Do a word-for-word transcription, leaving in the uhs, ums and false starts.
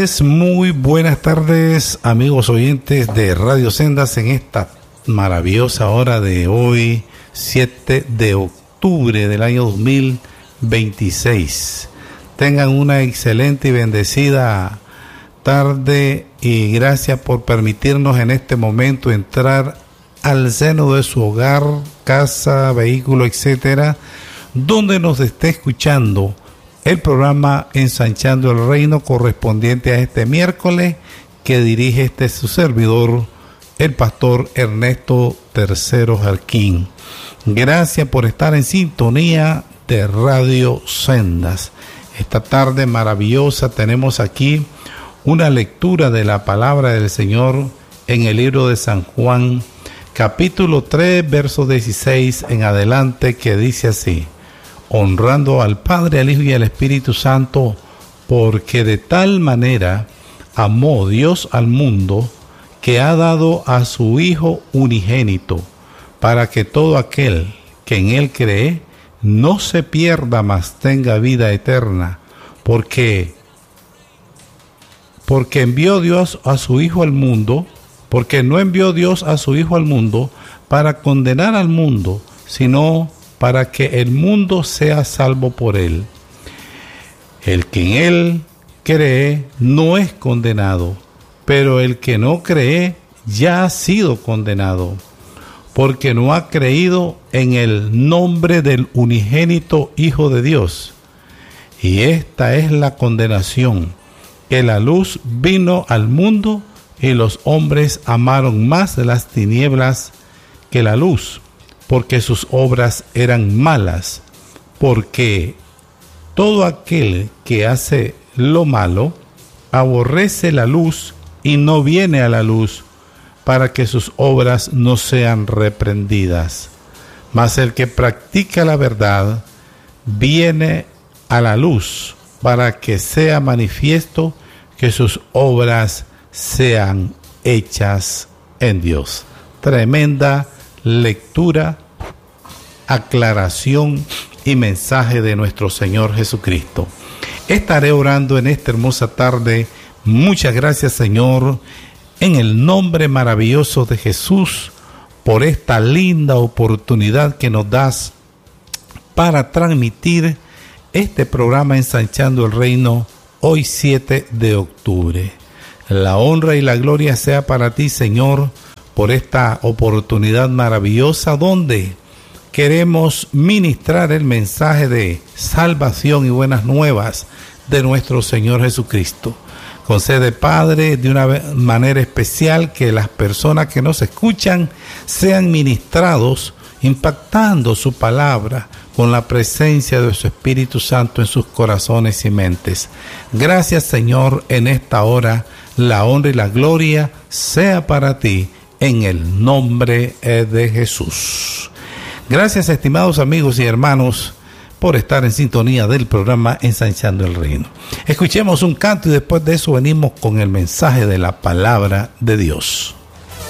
Muy buenas tardes, amigos oyentes de Radio Sendas, en esta maravillosa hora de hoy, siete de octubre del año dos mil veintiséis. Tengan una excelente y bendecida tarde y gracias por permitirnos en este momento entrar al seno de su hogar, casa, vehículo, etcétera, donde nos esté escuchando el programa Ensanchando el Reino correspondiente a este miércoles que dirige este su servidor, el pastor Ernesto Tercero Jarquín. Gracias por estar en sintonía de Radio Sendas. Esta tarde maravillosa tenemos aquí una lectura de la palabra del Señor en el libro de San Juan, capítulo tres, verso dieciséis en adelante, que dice así: honrando al Padre, al Hijo y al Espíritu Santo, porque de tal manera amó Dios al mundo, que ha dado a su Hijo unigénito, para que todo aquel que en Él cree no se pierda, mas tenga vida eterna, porque, porque envió Dios a su Hijo al mundo, porque no envió Dios a su Hijo al mundo para condenar al mundo, sino para que el mundo sea salvo por él. El que en él cree no es condenado, pero el que no cree ya ha sido condenado, porque no ha creído en el nombre del unigénito Hijo de Dios. Y esta es la condenación, que la luz vino al mundo y los hombres amaron más las tinieblas que la luz, porque sus obras eran malas, porque todo aquel que hace lo malo aborrece la luz y no viene a la luz, para que sus obras no sean reprendidas. Mas el que practica la verdad viene a la luz, para que sea manifiesto que sus obras sean hechas en Dios. Tremenda lectura, aclaración y mensaje de nuestro Señor Jesucristo. Estaré orando en esta hermosa tarde. Muchas gracias, Señor, en el nombre maravilloso de Jesús, por esta linda oportunidad que nos das para transmitir este programa Ensanchando el Reino hoy siete de octubre. La honra y la gloria sea para ti, Señor, por esta oportunidad maravillosa donde queremos ministrar el mensaje de salvación y buenas nuevas de nuestro Señor Jesucristo. Concede, Padre, de una manera especial que las personas que nos escuchan sean ministrados, impactando su palabra con la presencia de su Espíritu Santo en sus corazones y mentes. Gracias, Señor, en esta hora la honra y la gloria sea para ti, en el nombre de Jesús. Gracias, estimados amigos y hermanos, por estar en sintonía del programa Ensanchando el Reino. Escuchemos un canto y después de eso venimos con el mensaje de la palabra de Dios.